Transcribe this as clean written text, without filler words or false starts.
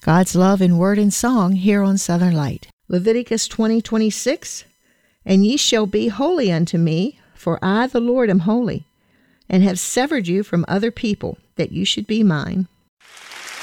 God's love in word and song here on Southern Light. Leviticus 20:26, "And ye shall be holy unto me, for I the Lord am holy, and have severed you from other people, that you should be mine.